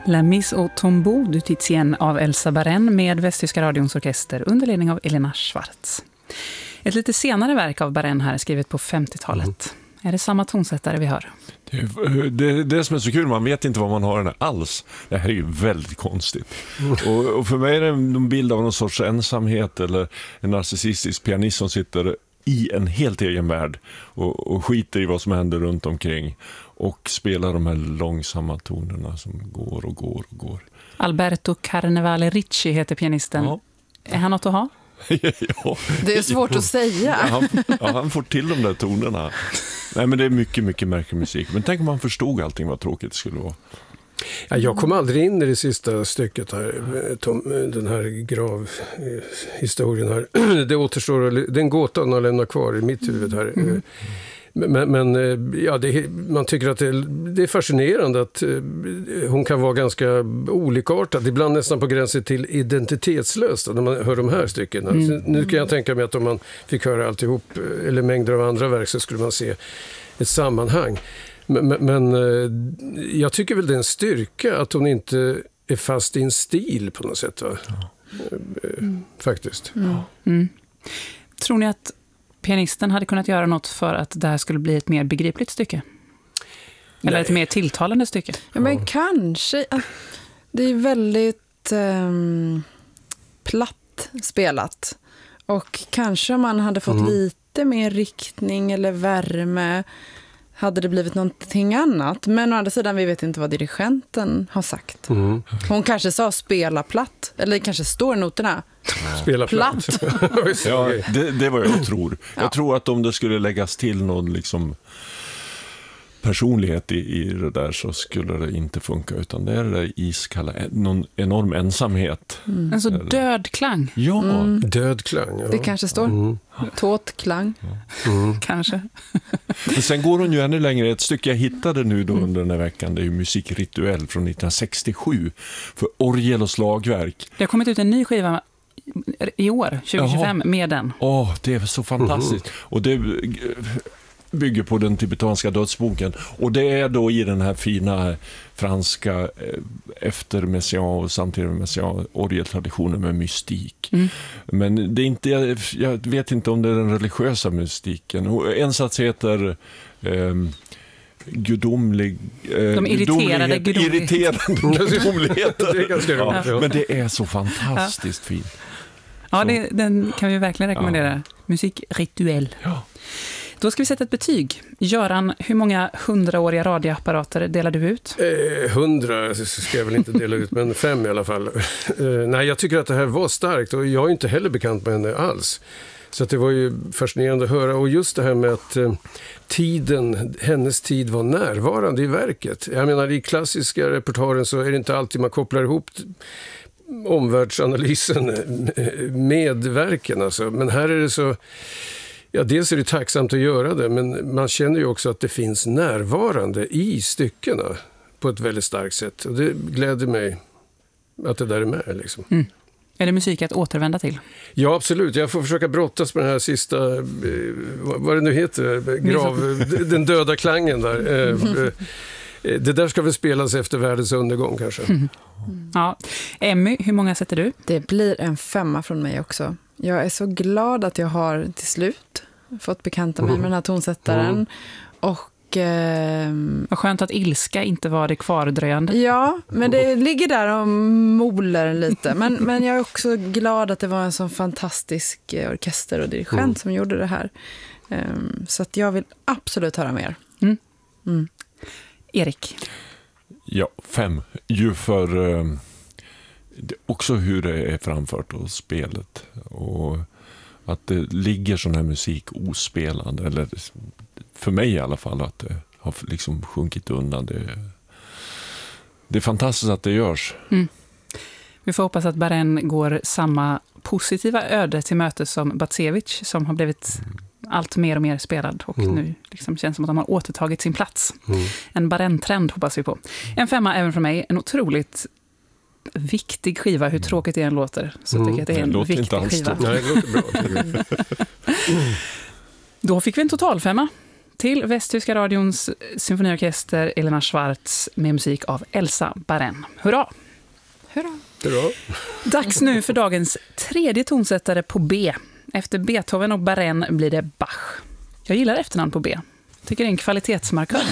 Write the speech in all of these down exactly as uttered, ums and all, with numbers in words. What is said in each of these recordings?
La Mise au Tombeau du Titien av Elsa Baren med Västtyska radions orkester under ledning av Elena Schwartz. Ett lite senare verk av Baren här är skrivet på femtiotalet. Mm. Är det samma tonsättare vi hör? Det är det, det som är så kul, man vet inte vad man har den här alls. Det här är ju väldigt konstigt. Mm. Och, och för mig är det en bild av någon sorts ensamhet eller en narcissistisk pianist som sitter i en helt egen värld och, och skiter i vad som händer runt omkring och spelar de här långsamma tonerna som går och går och går. Alberto Carnevale Ricci heter pianisten. Ja. Är han något att ha? Ja. Det är svårt att säga. Ja, han, ja, han får till de där tonerna. Nej, men det är mycket, mycket märklig musik. Men tänk om man förstod allting vad tråkigt det skulle vara. Ja, jag kom aldrig in i det sista stycket här, Tom, den här gravhistorien här. Det återstår, den gåtan har lämnat kvar i mitt huvud här. Mm. Men, men ja, det, man tycker att det, det är fascinerande att hon kan vara ganska olikartad, ibland nästan på gränsen till identitetslös när man hör de här stycken. Mm. Nu kan jag tänka mig att om man fick höra alltihop eller mängder av andra verk så skulle man se ett sammanhang. Men, men jag tycker väl det är en styrka att hon inte är fast i en stil på något sätt, va? Mm. Faktiskt. Mm. Mm. Tror ni att pianisten hade kunnat göra något för att det här skulle bli ett mer begripligt stycke? Eller Nej. Ett mer tilltalande stycke? Ja, men ja. Kanske. Det är väldigt um, platt spelat. Och kanske man hade fått mm. lite mer riktning eller värme hade det blivit någonting annat. Men å andra sidan, vi vet inte vad dirigenten har sagt. Mm. Hon kanske sa spela platt. Eller kanske står noterna. Spela platt. platt. Ja, det, det var jag tror. Jag ja. tror att om det skulle läggas till någon liksom personlighet i, i det där så skulle det inte funka, utan det är det iskalla, någon enorm ensamhet. Mm. En så död klang. Ja, mm. död klang. Ja. Det kanske står. Mm. Tåt klang. Ja. Mm. Kanske. Men sen går hon ju ännu längre. Ett stycke jag hittade nu då under den här veckan, det är ju Musikrituell från nittonhundrasextiosju för orgel och slagverk. Det har kommit ut en ny skiva i år, tjugo tjugofem, Jaha. Med den. Åh, oh, det är så fantastiskt. Mm. Och det bygger på den tibetanska dödsboken. Och det är då i den här fina franska efter Messiaen och samtidigt med Messiaen orgeltraditionen med mystik. Mm. Men det är inte, jag, jag vet inte om det är den religiösa mystiken. En sats heter eh, gudomlig eh, de irriterade gudomlighet. Irriterande gudomligheter. Det är ganska roligt, ja. Men det är så fantastiskt ja. fint. Ja, det, den kan vi verkligen rekommendera. Ja. Musikrituell. Ja. Då ska vi sätta ett betyg. Göran, hur många hundraåriga radioapparater delar du ut? Eh, hundra ska jag väl inte dela ut, men fem i alla fall. Eh, nej, jag tycker att det här var starkt och jag är inte heller bekant med henne alls. Så att det var ju fascinerande att höra. Och just det här med att eh, tiden, hennes tid var närvarande i verket. Jag menar, i klassiska repertoaren så är det inte alltid man kopplar ihop omvärldsanalysen med verken. Alltså. Men här är det så... Ja, dels är det tacksamt att göra det, men man känner ju också att det finns närvarande i styckena på ett väldigt starkt sätt. Och det gläder mig att det där är med. Liksom. Mm. Är det musik att återvända till? Ja, absolut. Jag får försöka brottas med den här sista, vad det nu heter, grav, den döda klangen där. Det där ska väl spelas efter världens undergång kanske. Mm. Mm. Ja. Emmy, hur många sätter du? Det blir en femma från mig också. Jag är så glad att jag har till slut fått bekanta mig mm. med den här tonsättaren. Mm. Och eh, vad skönt att ilska inte var det kvardröjande. Ja, men det ligger där och moler lite. Men, men jag är också glad att det var en sån fantastisk orkester och dirigent mm. som gjorde det här. Um, så att jag vill absolut höra mer. Mm. Mm. Erik? Ja, fem. Ju för um, också hur det är framfört och spelet. Och att det ligger sån här musik ospelande. Eller för mig i alla fall att det har liksom sjunkit undan. Det, det är fantastiskt att det görs. Mm. Vi får hoppas att Baren går samma positiva öde till möte som Batsevich som har blivit mm. allt mer och mer spelad och mm. nu liksom känns som att de har återtagit sin plats. Mm. En Baren-trend hoppas vi på. En femma även från mig, en otroligt viktig skiva, hur tråkigt det än låter så mm. tycker jag att det är en det viktig skiva. Nej, det låter bra. Då fick vi en totalfemma. till Västtyska radions symfoniorkester Elena Schwarz med musik av Elsa Baren. Hurra! Hurra! Hurra! Dags nu för dagens tredje tonsättare på B. Efter Beethoven och Baren blir det Bach. Jag gillar efternamn på B. Tycker det är en kvalitetsmarkör.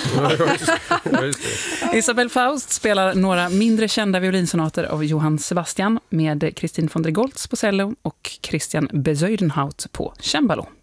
Isabel Faust spelar några mindre kända violinsonater av Johann Sebastian med Christine von der Goltz på cello och Christian Bezuidenhout på cembalo.